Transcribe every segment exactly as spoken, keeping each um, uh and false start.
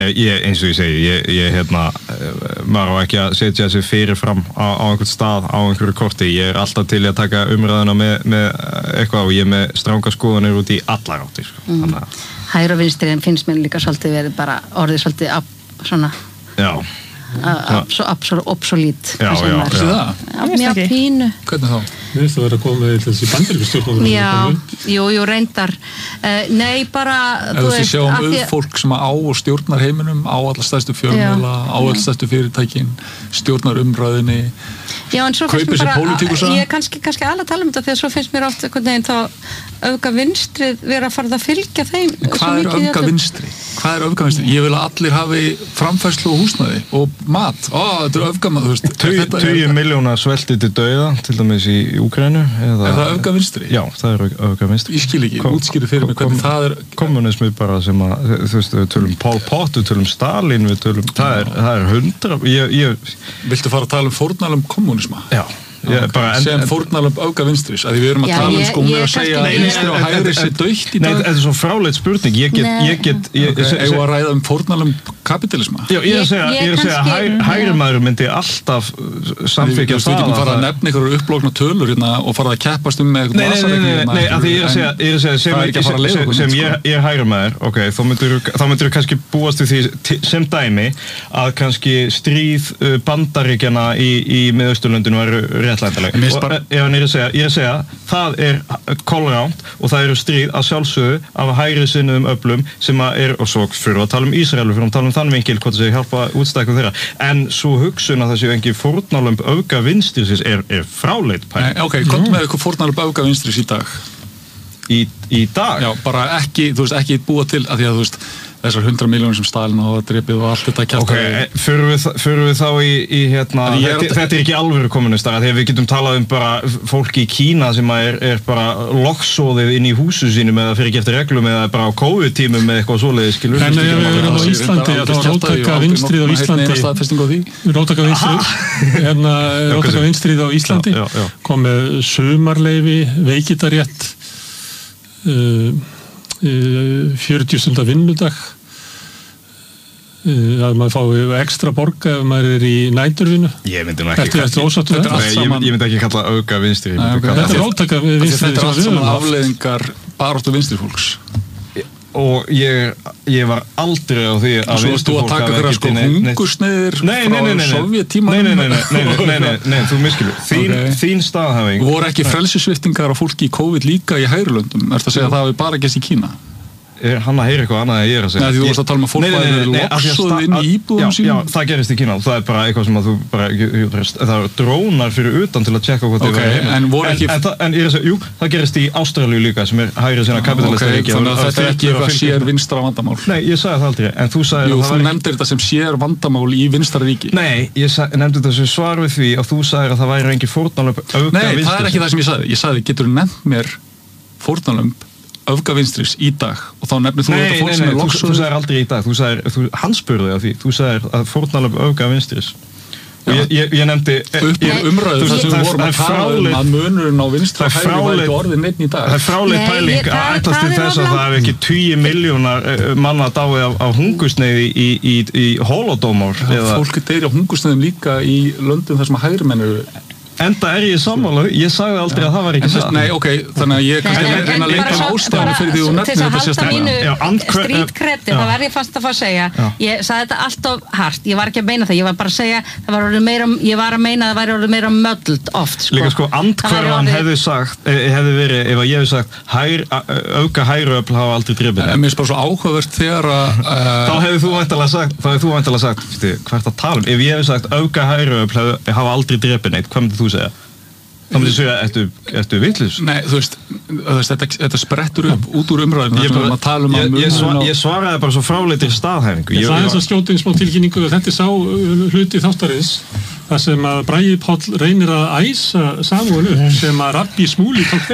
Ég, eins og ég segi, ég, ég hérna, maður á ekki að setja þessi fyrirfram á, á einhvern stað, á einhverju korti. Ég er alltaf til að taka umræðuna með, með eitthvað og ég er með stranga skoðanir út í allar áttir. Sko. Mm. Hægri og vinstri en finnst mér líka svolítið verið bara orðið svolítið ab, svona... Já. Absolutt obsolít. Já, já, já. Já, mjög pínu. Hvernig þá? Mér finnst það verið að koma með þessi bandaríkjastjórnmálum. Já, jú, jú, reyndar. Uh, nei, bara, þú veist... Ef þú sjáum auð fólk sem á og stjórnar heiminum, á alla stærstu fjölmiðla, á alla stærstu fyrirtækin, stjórnar umræðinni, já, en svo finnst mér bara, ég er kannski, kannski alveg að tala um þetta, því að svo finnst mér oft einhvern veginn þá öfga vinstrið vera að fara að fylgja þeim. Hvað er öfga vinstri? Hvað er öfga vinstri? Ég vil að allir hafi framfærslu og húsnæði og mat. Ó, þetta er öfga maður, þú veist. Tugi milljóna svelti til dauða, til dæmis í Úkraínu. Er það öfga vinstri? Já, það er öfga vinstri. Ég skil ekki, útskýri fyrir mig hvernig það er... Kommunismi bara sem að, þú veist, við tölum Pol Pot, við tölum Stalin, við tölum, það er, það er hundra, ég, ég... Viltu fara að tala um fórnarlömb kommunisma? Já. Yeah, bara, en, sem fórnarlömb öfga vinstris að því við erum að já, tala um sko með að segja að vinstri og hægri sé dautt í dag. Nei, þetta er svo fráleit spurning. Ég get, ég get ég, okay, ég var að ræða um fórnarlömb kapitalisma. Já, ég er að segja, ég er að segja að hæg, hægri maður myndi alltaf samþykja það. Þú getum fara að nefna einhverjum upplókna tölur hérna og fara að keppast um með eitthvað vasareikni hérna. Nei, af því ég er að segja, ég er að segja sem, sem ég, ég er hægri maður, ok, þá myndir þá myndir kannski búast við því sem dæmi að kannski stríð Bandaríkjanna í, í Miðausturlöndinu væru réttlætanleg. Ég er að segja, ég er að segja, það er kolránt og það eru stríð að sjálfsögðu af hægri sinnuðum öflum sem að er, og svo fyrir að tala um Ísrael, fyrir að tala um þann vinkil, hvort það sé hjálpa útstækkum þeirra. En svo hugsun að það séu engin fórnarlömb öfga vinstris er, er fráleit pæling. Nei, ok, komdu með eitthvað fórnarlömb öfga vinstris í dag. Í, í dag? Já, bara ekki, þú veist, ekki búa til, að því að þú veist, þessar hundra milljónir sem Stalin hafa drepið og allt þetta kjafta. Ok, fyrir við, fyrir við þá í, í hérna, þetta, þetta er ekki alvöru kommunistar, þegar við getum talað um bara fólki í Kína sem er, er bara loksóðið inn í húsu sínum eða fyrir ekki eftir reglum eða bara á COVID-tímum eða eitthvað svoleiðis, skilur. En við erum á Íslandi, það var róttaka vinstrið á Íslandi, róttaka vinstrið, hérna, róttaka vinstrið á Íslandi, kom með sumarleyfi, veikitarétt, uh, fjörutíu stundar vinnudag að maður fái ekstra borga ef maður er í næturvinnu. Ég myndi nú ekki kalla ég myndi ekki kalla auka vinstri. Þetta er róttaka vinstri. Þetta er allt saman afleiðingar baráttu vinstri fólks. Og ég, ég var aldrei á því að vinstri fólk hafi ekki sko hungursneiðir frá Sovjettímanum. Nei, nei, nei, nei, nei, nei, nei, þú miskilur. Þín, okay. þín staðhæfing. Voru ekki frelsissviptingar á fólki í COVID líka í Hægrulöndum? Ertu að segja að það hafi bara gæst í Kína? Er hann að heyra eitthvað annað en ég er að segja? Nei, því þú varst að tala um að fólk væri loksuð inn í íbúðum sínum. Já, það gerist í Kína. Það er bara eitthvað sem að þú bara, það er drónar fyrir utan til að tjekka hvað þau verður heima. En voru ekki... En, en ég er að segja, jú, það gerist í Ástralíu líka sem er hægri sinna kapitalista ríki. Ok, þannig að þetta er ekki eitthvað sér vinstra vandamál. Nei, ég sagði það aldrei, en þú sagði... Jú, þú nefndir þetta sem sér vandamál í vinstra ríki. Nei, ég nefndi þetta sem svar við því að þú sagðir að það væri engin fórnarlömb öfga vinstri. Nei, það er ekki það sem ég sagði. Ég sagði, getur þú nefnt mér fórnarlömb öfga vinstris í dag og þá nefnir þú þetta fólk sem er loksuð. Þú sagðir aldrei í dag, þú sagðir, hann spurði af því, þú sagðir að fórnarlömb öfga vinstris. Og ég, ég, ég nefndi... Upp úr umræðu þar sem við vorum að tala um að munurinn á vinstri og hægri var ekki orðið neitt í dag. Það er fráleit pæling að ætlast til þess að það er ekki tugi milljónar manna dáið af, af hungursneiði í, í, í holodómor. Fólk deyr á hungursneiðum líka í löndum þar sem að hægri menn eru. Enda er ég sammála, ég sagði aldrei að það var ekki satt. Nei, ok, þannig að ég kannski að reyna að leita um ástæðan fyrir því þú nefnir þetta sérstaklega. Til að halda mínu strítkredi, það verð ég fast að fá að segja. Ég sagði þetta alltof hart, ég var ekki að meina það, ég var bara að segja, það var orðið meira, ég var að meina að það væri orðið meira möddult oft. Sko. Líka sko, andhverfan hefði sagt, hefði verið, ef ég hefði sagt, hægri, auka hægri öfl hafa aldrei drifið. Mér finnst bara svo áhugavert þegar að... Þá hefði þú væntanlega sagt, þá hefði þú væntanlega sagt, hvað ert að tala um? Ef ég hefði sagt, auka hægri öfl hafa aldrei drifið neitt, hvað myndir þú segja? Þá myndi segja, ertu, ertu vitlaus? Nei, þú veist, þetta, þetta sprettur upp út úr umræðum þar sem við að tala um að ég, ég, svar, ég svaraði bara svo fráleitir staðhæfingu. Það er eins og skjóti eins og tilkynningu og þetta er sá hluti þáttarins þar sem að Bragi Páll reynir að æsa Samúel upp sem að Rabbi Smúli tók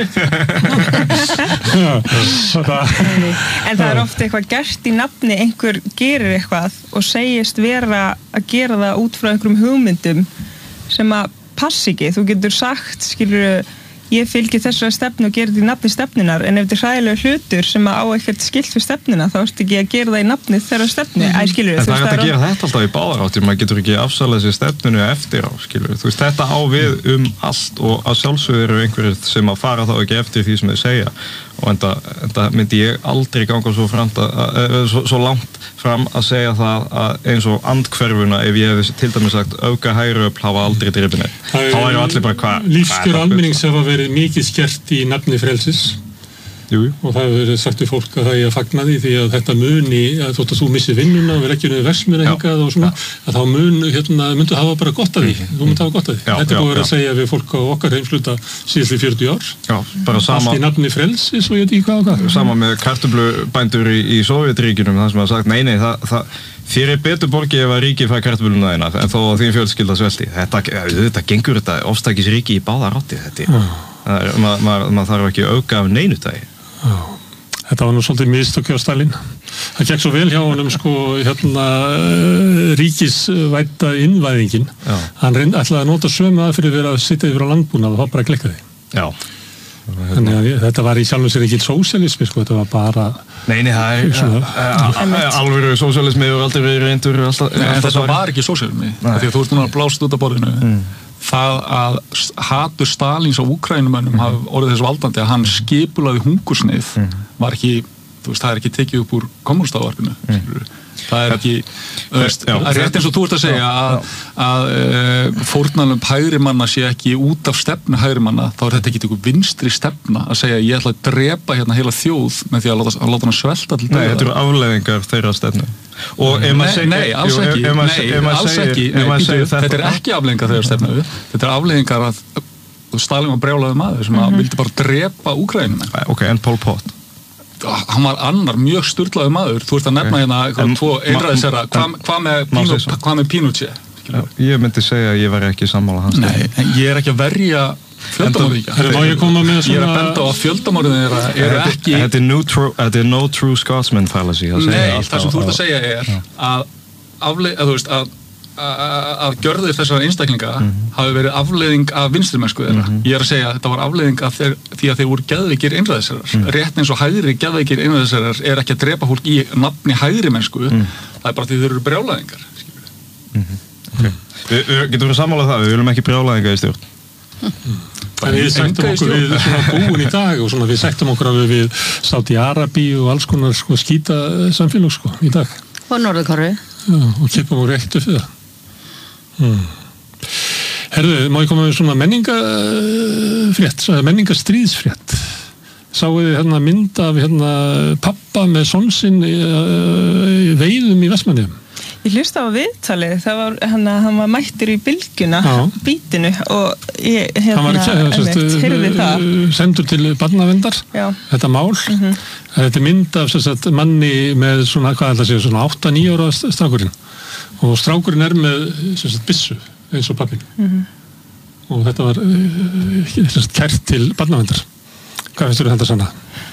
þetta. En það er ofta eitthvað gert í nafni, einhver gerir eitthvað og segist vera að gera það út frá einhverjum hugmyndum sem að passi ekki, þú getur sagt, skilur, ég fylgi þessari stefnu og gera þetta í nafni stefnunar, en ef þetta er hræðilega hlutur sem á ekkert skilt við stefnuna, þá ertu ekki að gera það í nafni þeirra stefnu. Æ, skilur, en það er hægt að gera þetta alltaf í báðar áttir, maður getur ekki afsalað sér stefnunu eftir á, skilur. Þú veist, þetta á við um allt og að sjálfsögðu eru einhverjir sem að fara þá ekki eftir því sem þau segja. Og enda, enda myndi ég aldrei ganga svo, framt að, að, svo, svo langt fram að segja það að eins og andhverfuna ef ég hef til dæmis sagt auka hægri öfl hafa aldrei drifin neitt. Þá væri allir bara hvað... Lífskjör almennings hafa verið mikið skert í nafni frelsis. Jú. Og það hefur verið sagt við fólk að það er að fagna því því að þetta muni, að þótt að þú missir vinnuna og við leggjum niður versmuna hingað og svona, að þá mun, hérna, myndu hafa bara gott af því. Þú myndu hafa gott af því. Já, þetta er búið að segja við fólk á okkar heimsluta síðast í fjörutíu ár. Já, bara sama. Allt í nafni frelsis og ég veit ekki hvað og hvað. Sama með kartöflubændur í, í Sovétríkjunum, það sem hafa sagt, nei, nei, það, það þér er betur borgið ef að ríkið fær kartöfluna þína, en þó að þín fjölskylda svelti. Þetta, þetta gengur þetta ofstækisríki í báðar áttir, þetta. Maður ma, ma þarf ekki að auka af neinu dagi. Já, þetta var nú svolítið mistökki á Stalin. Það gekk svo vel hjá honum sko, hérna, ríkisvætta innvæðingin. Já. Hann reynd, ætlaði að nota sömu að fyrir að vera að sitja yfir á landbúnað og þá bara klikka því. Já. Þannig að þetta var í sjálfum sér ekki sósíalismi, sko, þetta var bara... Nei, nei, það er alvöru sósíalismi og aldrei verið reyndur. En þetta var ekki sósíalismi, því að þú ert núna að blást út af borðinu. Mm. Það að hatur Stalins á Úkrænumönnum mm. hafi orðið þessu valdandi að hann skipulaði hungursneið mm. var ekki, þú veist, það er ekki tekið upp úr kommunistávarpinu, mm. það er ekki, þú veist, það er rétt eins og þú ert að segja já, að, að uh, fórnarlömb hægrimanna sé ekki út af stefnu hægrimanna, þá er þetta ekki einhver vinstri stefna að segja ég ætla að drepa hérna heila þjóð með því að láta, að láta hann svelta til döða. Nei, þetta eru afleiðingar þeirra stefnu. Og ef maður segir, nei, alls ekki, jú, ef, nei, ef alls segir, ekki, nei, býtu, þetta er ekki afleiðingar þegar stefnu, þetta er afleiðingar að Stalin var brjálaður maður sem mm-hmm. vildi bara drepa Úkrænum. Ok, en Pol Pot? Hann var annar mjög sturlaður maður, þú ert að nefna hérna okay. tvo einræðisherra, hvað hva með, hva með Pinochet? Ég myndi segja að ég var ekki sammála hans. Nei, en ég er ekki að verja fjöldamorðingja. Ég, ég er að benda á að fjöldamorðingja eru ekki... Þetta er no true Scotsman fallacy. Nei, það sem þú ert að segja er að afleið, að þú veist, að að gjörðir þessara einstaklinga mm-hmm. hafi verið afleiðing af vinstrimennsku þeirra. Mm-hmm. Ég er að segja að þetta var afleiðing af þeir, því að þeir voru geðveikir einræðisherrar. Mm. Rétt eins og hægri geðveikir einræðisherrar er ekki að drepa fólk í nafni hægri mennsku. Mm. Það er bara því þeir eru brjálæðingar. Mm-hmm. Okay. Mm. Við, við getum við sammálað það, við viljum ekki brjálæðinga í stjórn. Mm. Við sættum okkur við svona búin í dag og svona við sættum okkur við, við Saudi Arabi og alls konar sko, skýta samfélag sko, í dag. Og Norður-Kóreu. Já, og kipum við réttu fyrir það. Hmm. Herðu, má ég koma með svona menningafrétt, menningastríðsfrétt. Sáu þið hérna mynd af hérna pappa með son sinn í, í veiðum í Vestmannaeyjum? Ég hlusta á viðtalið, það var hann að hann var mættur í bylgjuna, bítinu og ég hérna einmitt heyrði það. Sendur til barnaverndar, þetta mál. Mm-hmm. Þetta er mynd af sagt, manni með svona, hvað er það að segja, svona átta níu ára strákurinn. Og strákurinn er með sagt, byssu eins og pappin. Mm-hmm. Og þetta var sagt, kært til barnaverndar. Hvað finnst þú þetta sanna?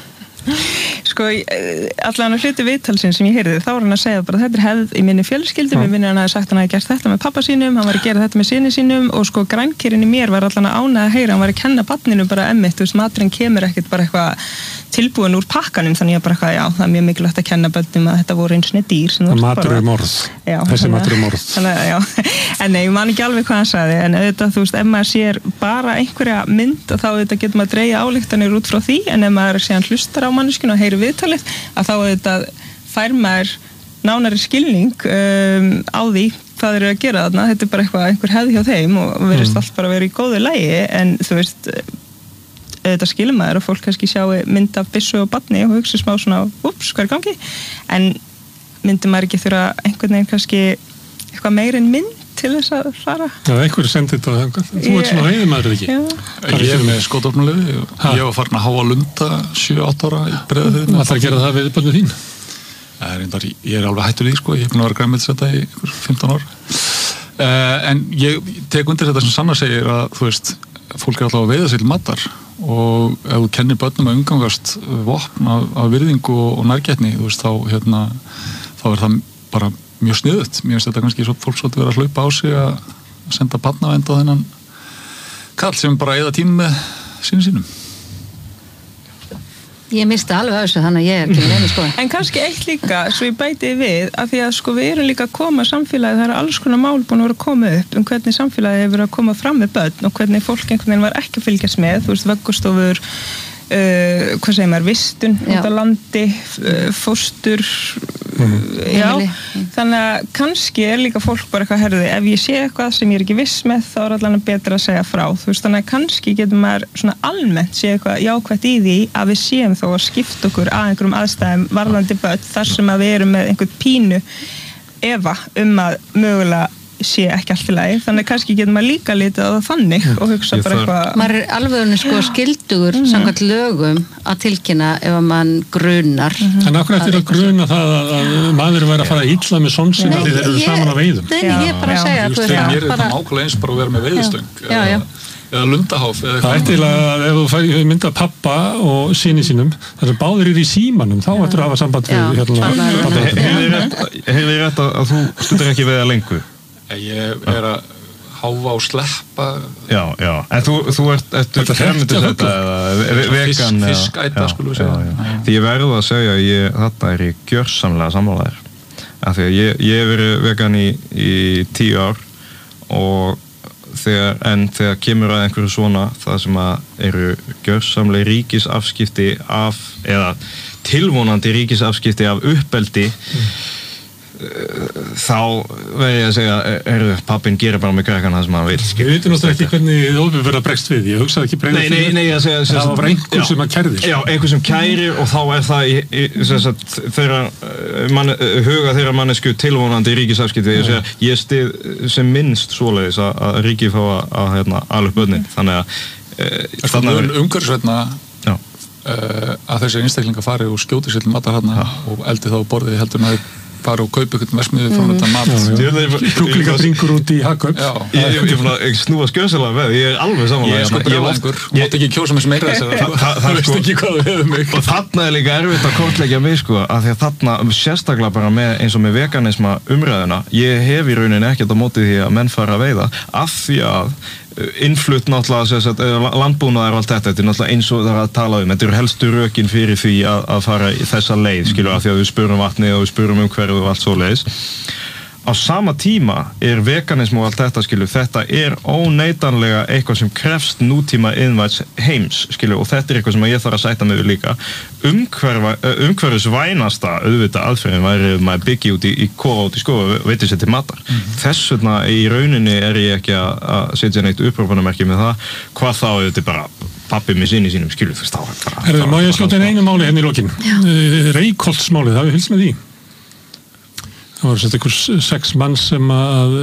Sko, allan hluti viðtalsins sem ég heyrði, þá var hann að segja bara þetta er hefð í minni fjölskyldu, mér minnir hann að sagt hann að gert þetta með pappa sínum, hann var að gera þetta með syni sínum og sko grænkirinn í mér var allan að ánægða að heyra, hann var að kenna barninu bara emmitt, þú veist, maturinn kemur ekkert bara eitthvað tilbúin úr pakkanum, þannig að bara eitthvað, já, það er mjög mikilvægt að kenna börnum að þetta voru eins og dýr sem matur er morð, já, þessi matur er morð. Þannig að, já, en nei, ég man ekki alveg hvað hann sagði, en auðvitað, þú veist, ef maður sér bara einhverja mynd, þá auðvitað getur maður að dregja ályktanir út frá því, en ef maður síðan hlustar á manneskjuna og heyrir viðtalið, að þá auðvitað fær maður nánari skilning um, á því hvað þeir eru að gera þarna, þetta er bara eitthvað einhver hefð hjá þeim og verðist mm. allt bara að vera í góðu lagi, en þú veist, þetta skilur maður og fólk kannski sjáu mynd af byssu og barni og hugsa smá svona, ups, hvað er gangi? En myndi maður ekki þurfa einhvern veginn kannski eitthvað meira en mynd til þess að fara? Já, einhver sendir þetta á þengar. Þú ert svona veiðimaður ekki? Já. Ég er með skotofnulegði og ha. Ég var farin að háa lunda sjö átta ára í Breiðafirði. Það þarf að gera það við börnum þín? Er reyndar, ég er alveg hættur í, sko. Ég er búin að vera grænmetisæta í fimmtán ár. Uh, en ég tek undir þetta sem Sanna segir að, þú veist, fólk er alltaf að veiða sér til matar og ef þú kennir börnum að umgangast vopn af, af virðingu og, og nærgætni, þú veist, þá, hérna, þá er það bara mjög sniðut. Mér finnst þetta kannski svo fólk svolítið vera að hlaupa á sig að senda barnavend á þennan kall sem bara eyða tíma með sínum sínum. Ég misti alveg þessu, þannig að ég er ekki með einu skoðun. En kannski eitt líka, svo ég bæti við, að því að sko við erum líka að koma samfélagi, það eru alls konar mál búin að vera að koma upp um hvernig samfélagi hefur verið að koma fram með börn og hvernig fólk einhvern veginn var ekki að fylgjast með, þú veist, vöggustofur, uh, hvað segir maður, vistun út á landi, uh, fóstur, uh, já, þannig að kannski er líka fólk bara eitthvað herði, ef ég sé eitthvað sem ég er ekki viss með, þá er allan betra að segja frá, þú veist, þannig að kannski getur maður svona almennt sé eitthvað jákvætt í því að við séum þó að skipta okkur að einhverjum aðstæðum varðandi börn þar sem að við erum með einhvern pínu efa um að mögulega sé ekki allt í lagi, þannig kannski getur maður líka litið á það þannig og hugsa bara eitthvað. Maður er alveg sko skildugur mm. samkvæmt lögum að tilkynna ef að mann grunar. Mm-hmm. En akkur eftir að gruna það að, að maður verður að fara illa með sonsin að þið eru saman á veiðum. Nei, ég er bara að segja. Þú veist, mér er þetta nákvæmlega eins bara að vera með veiðstöng eða, eða lundaháf. Eða það ætti að ef þú mynda pappa og syni sínum, þar sem báðir eru í símanum, þá ættir að hafa samband við hérna. Hefur þið rétt að þú stundar ekki veiða lengur? Ég er að háfa og sleppa. Já, já. En þú, þú ert, ertu grænmetisæta eða vegan? Fiskæta, skulum við segja. Því ég verður að segja, ég, þarna er ég gjörsamlega sammálaður. Af því að ég, ég hef verið vegan í, í tíu ár og þegar, en þegar kemur að einhverju svona, það sem að eru gjörsamlega ríkisafskipti af, eða tilvonandi ríkisafskipti af uppeldi, mm. þá veið ég að segja er, pappin gerir bara með krakkan það sem hann vil. Við veitum náttúrulega ekki hvernig þið ofurverða bregst við, ég hugsaði ekki breyða fyrir. Nei, nei, ég að segja það var bara einhver sem að kærðir. Já, einhver sem kærir og þá er það í, í, sagt, þeirra, man, huga þeirra mannesku tilvonandi ríkisafskipti. Ég, segja, ég stið sem minnst svoleiðis að, að ríki fá að, að hérna, alveg börnin. Þannig að e, þannig að umhverfisvænna uh, að þessi einstaklinga fari og skjóti sér til matar hérna og eldi þá borðið heldur með fara og kaupa eitthvað versmiðu frá þetta mat. Kjúklinga bringur út í Hagkaup. Ég er snúa skjöðsala með, ég er alveg samanlega. Ég er sko brjálæðingur, mátt ekki kjósa mig sem meira þess að það veist ekki hvað þú hefur mig. Og þarna er líka erfitt að kortleggja mig sko, af því að þarna sérstaklega bara með eins og með veganisma umræðuna, ég hef í rauninni ekkert á móti því að menn fara að veiða, af því að innflutt náttúrulega landbúnaðar og allt þetta, þetta er náttúrulega eins og það er að tala um, þetta eru helstu rökin fyrir því að, að fara í þessa leið, skilur, af því að við spurum vatni og við spurum umhverfið og allt svo leiðis. Á sama tíma er veganism og allt þetta, skilur, þetta er óneitanlega eitthvað sem krefst nútíma iðnvæts heims, skilur, og þetta er eitthvað sem ég þarf að sætta mig við líka. Umhverfa, umhverfisvænasta auðvitað aðferðin væri maður byggja út í, í kofa út í skofa, veitir sér til matar. Mm-hmm. Þess vegna í rauninni er ég ekki að, að setja neitt upprópunamerki með það, hvað þá auðvitað bara pappi með sinni sínum, skilur, þú veist, þá er bara... Herðu, má ég skjóta einu máli henni í lokin? Reykholtsmálið, það við fylgst með því? Það voru sett einhvers sex mann sem að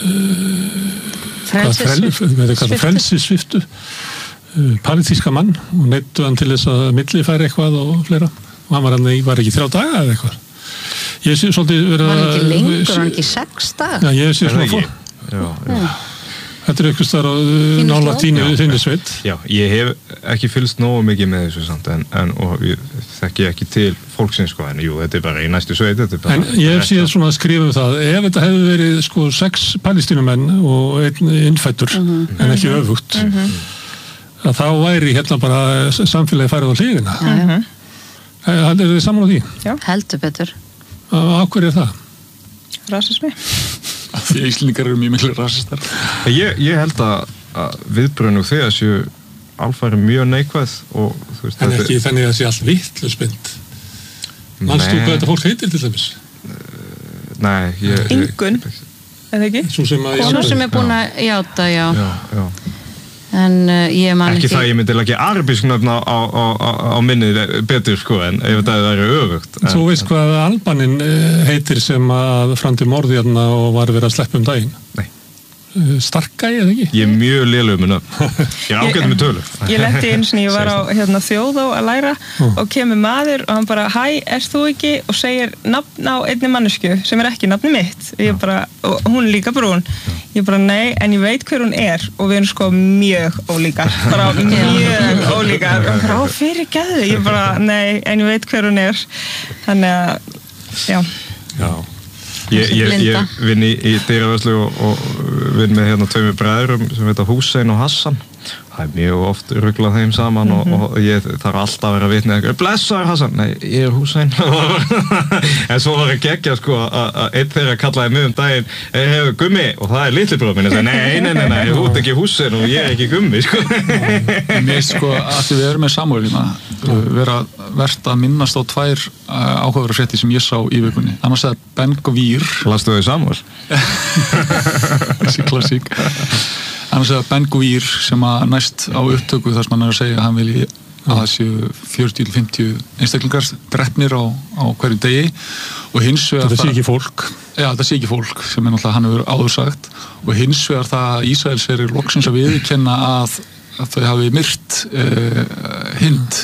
frelsissviftu frelsissviftu palestíska mann og neyddu hann til þess að millifæra eitthvað og fleira og hann var, hann, var ekki þrjá daga eða eitthvað. Ég sé svolítið verið að... Var hann ekki lengur, var hann ekki sex daga? Já, ég sé svona fór. Já, já. Þetta er eitthvað starf á nálægt þínu þinni sveit. Já, ég hef ekki fylgst nógu mikið með þessu samt en, en og ég þekki ekki til fólksins sko, en jú, þetta er bara í næstu sveit. En ég hef síðan svona að skrifa um það, ef þetta hefði verið sko sex palestínumenn og einn innfættur, mm-hmm. en ekki öfugt, mm-hmm. að þá væri hérna bara samfélagi færið á hliðina. Mm-hmm. Er þið saman á því? Já. Heldur betur. Á hverju er það? Rasismi. Því að Íslendingar eru mjög miklu rasistar. Ég, ég held að, að viðbröðin og þegar séu alfæri mjög neikvæð og þú veist... En ekki þannig að það sé allt vitlausbind. Manstu hvað þetta fólk heitir til dæmis? Nei, ég... Ingun, eða ekki? Svo sem, Svo sem er búin að játa, já. Já, já. En uh, ég man ekki... Ekki það ég myndi ekki arabísk nöfn á, á, á, á minnið betur, sko, en ef það er öfugt. Þú en, veist hvað Albaninn heitir sem að framdi morði hérna og var verið að sleppa um daginn? Nei. Starkæ, eða ekki? Ég er mjög lélegur með nöfn. Ég er ágætt með tölur. Ég lenti eins og ég var á hérna, Þjóðó að læra uh. og kemur maður og hann bara, hæ, erst þú ekki? Og segir nafn á einni mannesku sem er ekki nafni mitt. Ég bara, og hún er líka brún. Ég bara, nei, en ég veit hver hún er og við erum sko mjög ólíkar. Bara mjög ólíkar. Og bara, á, fyrir geðu. Ég bara, nei, en ég veit hver hún er. Þannig að, já. Já. Ég, ég, ég vinn í, í dýravörslu og, og vinn með hérna tveimur bræðurum sem heita Húsein og Hassan það er mjög oft ruglað þeim saman mm-hmm. og, og ég þarf alltaf að vera vitni blessaður Hassan, nei, ég er Hussein en svo var ég geggja sko að einn þeirra kallaði mig um daginn ég hefur gummi og það er litli bróð minn og sagði, nei, nei, nei, nei, ég út ekki Hussein og ég er ekki gummi sko Mér sko, að við erum með Samúelina vera verðt að minnast á tvær áhugaverðar fréttir sem ég sá í vikunni annars er Ben Gvir Lastu þau Samúel? Þessi klassík Annars er Ben Gvir sem að næst á upptöku þar sem hann er að segja að hann vilji að það séu fjörutíu til fimmtíu einstaklingar drepnir á, á hverju degi og hins vegar það sé ekki fólk Já, það sé ekki fólk sem er náttúrulega hann hefur áður sagt og hins vegar það að Ísraels er loksins að viðurkenna að, að þau hafi myrt uh, Hind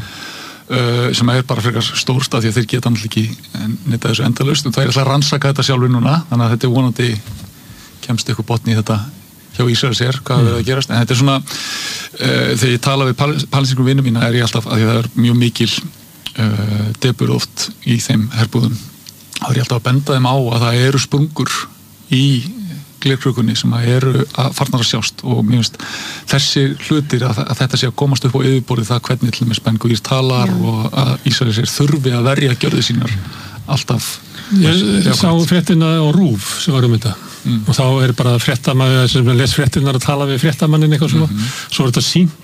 uh, sem er bara frekar stórt af því að þeir geta náttúrulega ekki neitt að þessu endalaust og það er alltaf að rannsaka þetta sjálfur núna þannig að þetta er vonandi kemst eitthvað botni í þetta hjá Ísraels er, hvað verður að gerast en þetta er svona, uh, þegar ég tala við palestínskum vinum mína er ég alltaf, að því það er mjög mikil uh, debur oft í þeim herbúðum, þá er ég alltaf að benda þeim á að það eru sprungur í glerkrökunni sem að eru að farnar að sjást og mér finnst þessi hlutir að, að þetta sé að komast upp á yfirborðið það hvernig til með Ben Gvir talar yeah. og að Ísraels er þurfi að verja gjörðir sínar alltaf Ég sá fréttina á RÚV sem var um þetta mm. og þá er bara fréttamaður sem les fréttinnar að tala við fréttamannin eitthvað svona, mm-hmm. svo er þetta sýnt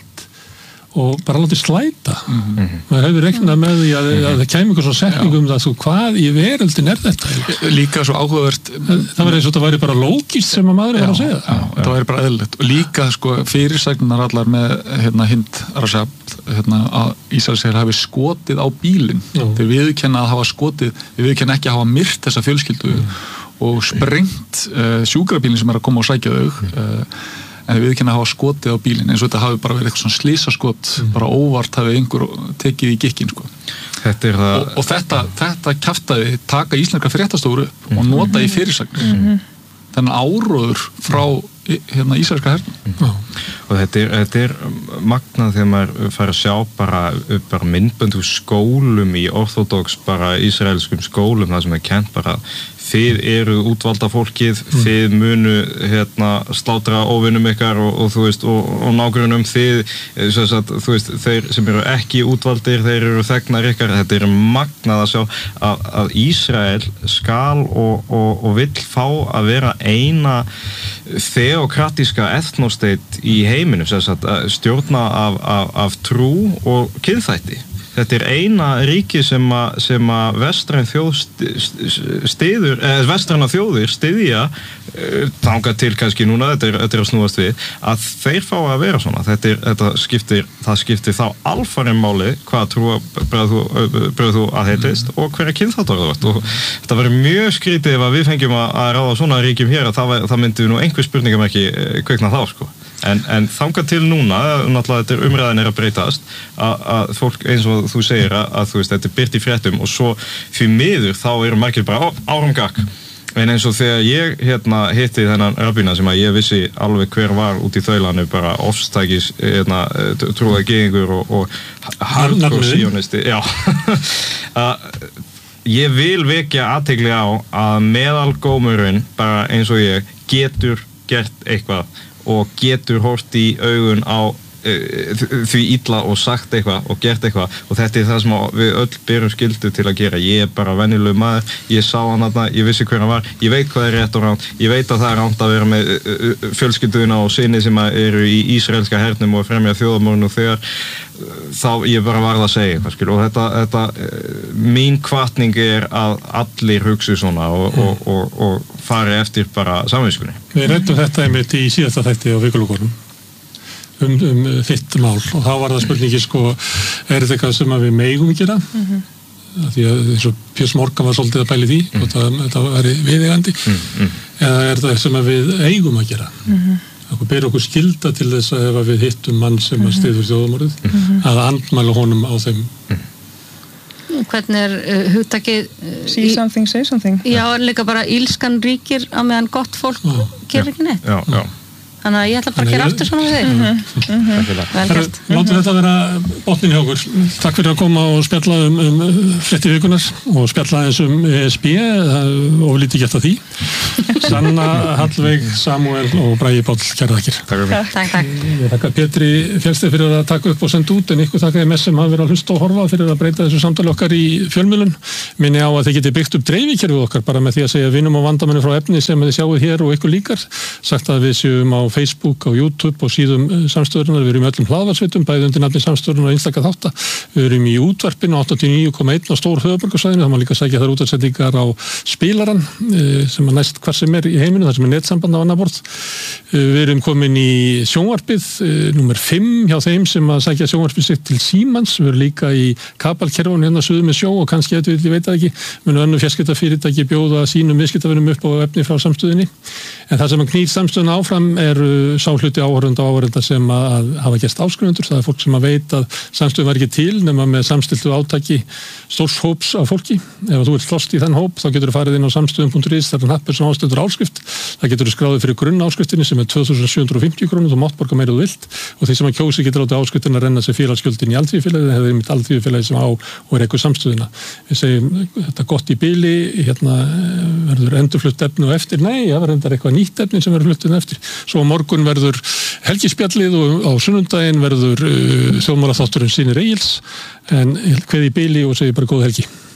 og bara látið slæta mm-hmm. maður hefur reiknað með því að, að það kæmi eitthvað svona setning um það, svo hvað í veröldin er þetta? Líka svo áhugavert það, það var eins og þetta væri bara lógist sem að maður er að segja já, það væri bara eðlilegt og líka sko fyrirsagnar allar með hérna, Hind Rajab hérna, að Ísraels hafi skotið á bílinn þeir viðurkenna að hafa skotið þeir viðurkenna ekki að hafa myrt þessa fjölskyldu mm. og sprengt uh, sjúkrabílinn sem er að koma og sækja þau uh, en við viðurkenna að hafa skotið á bílinn eins og þetta hafi bara verið eitthvað svona slísaskot mm. bara óvart hafi einhver tekið í gikkin sko. Þetta er það og, og þetta, þetta kjaftaði taka íslenska fréttastofur upp mm. og nota í fyrirsagnir mm. þennan áróður frá hérna íslenska hernum mm. og þetta er, þetta er magnað þegar maður fær að sjá bara, bara myndbönd úr skólum í orthodox bara ísraelskum skólum það sem er kent bara þið eru útvalda fólkið, mm. þið munu hérna, slátra óvinnum ykkar og, og þú veist, og, og nágrunum þið, sagt, þú veist, þeir sem eru ekki útvaldir, þeir eru þegnar ykkar, þetta er magnað að sjá að, að Ísrael skal og, og, og vill fá að vera eina þeokratíska ethnosteit í heiminum, sagt, stjórna af, af, af trú og kynþætti. Þetta er eina ríki sem að, sem að vestræn þjóð stiður, eða vestræna þjóðir stiðja, þangað til kannski núna, þetta er, þetta er að snúast við, að þeir fá að vera svona. Þetta, er, þetta skiptir, það skiptir þá alfarinn máli hvað trúa bröðu þú að heitist og hverja kynþáttar þú ert. Og þetta verður mjög skrítið ef að við fengjum að, að ráða svona ríkjum hér, að það, það myndi nú einhver spurningum ekki kveikna þá, sko. En, en þangað til núna, náttúrulega þetta er umræðin er að breytast, að, að fólk eins og þú segir að, að þú veist, þetta er byrt í fréttum og svo fyrir miður þá eru margir bara árum gakk. En eins og þegar ég hérna hitti þennan rabbína sem að ég vissi alveg hver var út í þaulanu, bara ofstækis hérna, trúða gyðingur og, og hardcore síonisti, já. Ég vil vekja athygli á að meðalgómurinn, bara eins og ég, getur gert eitthvað og getur hort í augun á uh, því illa og sagt eitthvað og gert eitthvað og þetta er það sem við öll berum skyldu til að gera. Ég er bara venjuleg maður, ég sá hann þarna, ég vissi hver hann var, ég veit hvað er rétt og ránt, ég veit að það er ránt að vera með uh, fjölskylduna og syni sem eru í ísraelska hernum og fremja þjóðamorðinu og þegar uh, þá ég bara varð að segja eitthvað skil og þetta, þetta uh, mín hvatning er að allir hugsi svona og, mm. og, og, og fari eftir bara samviskunni. Við ræddum þetta einmitt í síðasta þætti á Vikulogunum um, um þitt mál og þá var það spurningi sko, er þetta eitthvað sem við megum gera? Mm-hmm. Því að eins og Piers Morgan var svolítið að bæli því mm. og það, það væri viðeigandi mm, mm. eða er þetta sem við eigum að gera? Mm-hmm. Okkur ber okkur skylda til þess að ef við hittum mann sem mm-hmm. að styður þjóðamorðið mm-hmm. að andmæla honum á þeim mm. Hvernig er uh, hugtakið uh, See something, say something Já, er líka bara ílskan ríkir á meðan gott fólk já. gerir ekki neitt já, já. þannig að ég ætla bara að gera aftur svona við þig. Vel gert. Látum þetta vera botnin hjá okkur. Takk fyrir að koma og spjalla um, um fréttir vikunar og spjalla eins um E S B, og lítið gert að því. Sanna, Hallveig, Samúel og Bragi Páll, kæra þakkir. Takk, takk. Ég þakka Pétri Fjellsteð fyrir að taka upp og senda út, en ykkur þakka M S sem hafa verið að hlusta og horfa fyrir að breyta þessu samtali okkar í fjölmiðlun. Minni á að þið geti byggt upp dreifikerfið okkar bara með því að segja vinum og vandamennu frá efni sem þið sjáuð hér og ykkur líkar. Sagt að við séum á Facebook, á YouTube og síðum samstöðurinnar. Við erum í öllum hlaðvarpsveitum, bæði undir nafni samstöðurinnar og einstaka þátta. Við erum í útvarpinu áttatíu og níu komma eitt á stór höfuðborgarsvæðinu. Það má líka sækja þar útvarpsendingar á spilaran sem er næst hvar sem er í heiminu, þar sem er netsamband á annað borð. Við erum komin í sjónvarpið númer fimm hjá þeim sem að sækja sjónvarpið sitt til Símans. Við erum líka í kabalkerfun hérna suður með sjó og kannski eitthvað, ég veit það ekki, munu önnur fjarskiptafyrirtæki bjóða sínum viðskiptavinum upp á efni frá samstöðinni. En það sem að knýr samstöðuna áfram er sá hluti áhorfenda og áhorfenda sem að hafa gerst áskrifundur. Það er fólk sem að veit að samstöðun var ekki til nema með samstiltu átaki stórs hóps af fólki. Ef þú vilt slost í þann hóp þá getur þú farið inn á samstöðun punktur is, það er hnappur sem ástendur áskrift. Það getur þú skráðið fyrir grunn áskriftinni sem er tvö þúsund sjö hundruð og fimmtíu krónur, þú mátt borga meira þú vilt, og þeir sem að kjósi getur látið áskriftina renna sér félagsgjöldin í alþýðufélagið, það er einmitt alþýðufélagið sem á og er eitthvað samstöðuna. Við segjum þetta gott í bili, hérna verður endurflutt efni og eftir, nei, það verður eitthvað nýtt efni sem verður fluttið eftir. Svo á morgun verður helgispjallið og á sunnundaginn verður uh, þjóðmálaþátturinn Sýnir Egils, en kveð í bili og segi bara góð helgi.